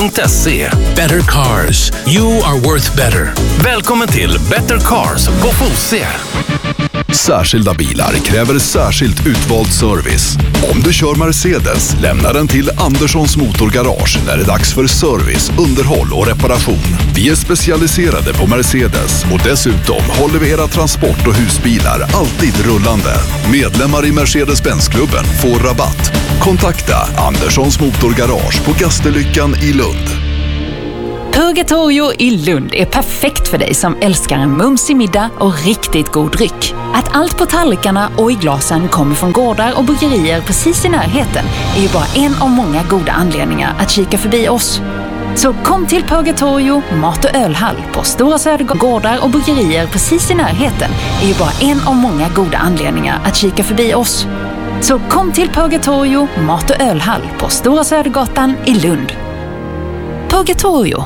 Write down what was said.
Better.se. Better cars. You are worth better. Välkommen till Better Cars på Fosie. Särskilda bilar kräver särskilt utvald service. Om du kör Mercedes, lämna den till Anderssons Motorgarage när det är dags för service, underhåll och reparation. Vi är specialiserade på Mercedes och dessutom håller vi era transport- och husbilar alltid rullande. Medlemmar i Mercedes-Benz-klubben får rabatt. Kontakta Anderssons Motorgarage på Gasterlyckan i Lund. Purgatorio i Lund är perfekt för dig som älskar en mumsig middag och riktigt god dryck. Att allt på tallrikarna och i glasen kommer från gårdar och bryggerier precis i närheten är ju bara en av många goda anledningar att kika förbi oss. Så kom till Purgatorio mat- och ölhall på Stora Södergård. Gårdar och bryggerier precis i närheten är ju bara en av många goda anledningar att kika förbi oss. Så kom till Purgatorio mat- och ölhall på Stora Södergatan i Lund. Purgatorio.